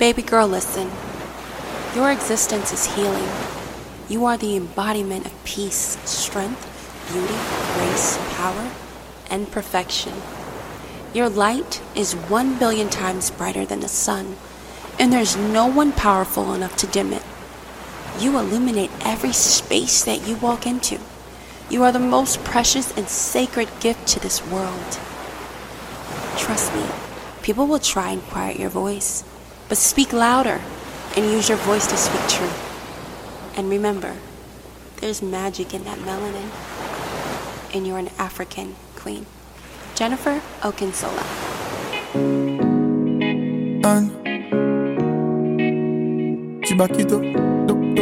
Baby girl, listen. Your existence is healing. You are the embodiment of peace, strength, beauty, grace, power, and perfection. Your light is 1 billion times brighter than the sun, and there's no one powerful enough to dim it. You illuminate every space that you walk into. You are the most precious and sacred gift to this world. Trust me, people will try and quiet your voice, but speak louder and use your voice to speak truth. And remember, there's magic in that melanin, and you're an African queen. Jennifer Okinsola. Chibaquito.